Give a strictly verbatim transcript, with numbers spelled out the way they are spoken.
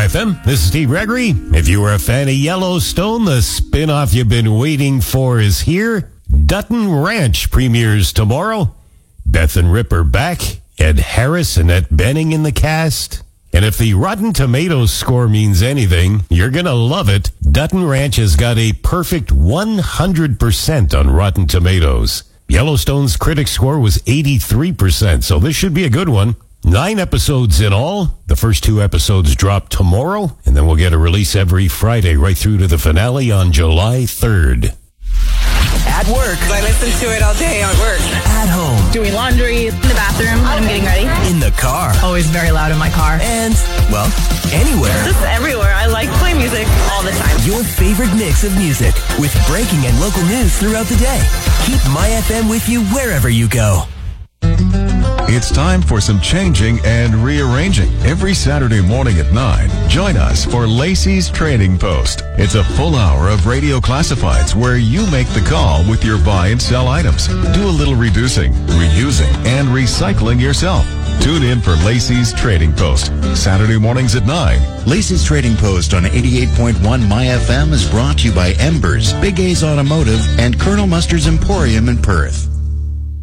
F M. This is Steve Gregory. If you were a fan of Yellowstone, the spin-off you've been waiting for is here. Dutton Ranch premieres tomorrow. Beth and Rip are back. Ed Harris and Annette Bening in the cast. And if the Rotten Tomatoes score means anything, you're going to love it. Dutton Ranch has got a perfect one hundred percent on Rotten Tomatoes. Yellowstone's critic score was eighty-three percent, so this should be a good one. Nine episodes in all. The first two episodes drop tomorrow, and then we'll get a release every Friday right through to the finale on July third. At work. I listen to it all day at work. At home. Doing laundry, in the bathroom when I'm getting ready. In the car. Always very loud in my car. And, well, anywhere. Just everywhere. I like to play music all the time. Your favorite mix of music with breaking and local news throughout the day. Keep My F M with you wherever you go. It's time for some changing and rearranging. Every Saturday morning at nine, join us for Lacey's Trading Post. It's a full hour of radio classifieds where you make the call with your buy and sell items. Do a little reducing, reusing, and recycling yourself. Tune in for Lacey's Trading Post, Saturday mornings at nine. Lacey's Trading Post on eighty-eight point one My F M is brought to you by Embers, Big A's Automotive, and Colonel Mustard's Emporium in Perth.